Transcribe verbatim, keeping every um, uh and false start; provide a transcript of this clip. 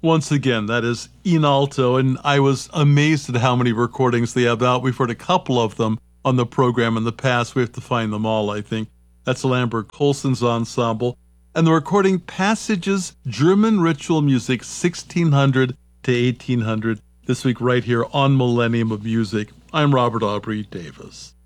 Once again, that is In Alto, and I was amazed at how many recordings they have out. We've heard a couple of them on the program in the past. We have to find them all, I think. That's Lambert Colson's ensemble. And the recording Passages, German Ritual Music, sixteen hundred to eighteen hundred, this week right here on Millennium of Music. I'm Robert Aubrey Davis.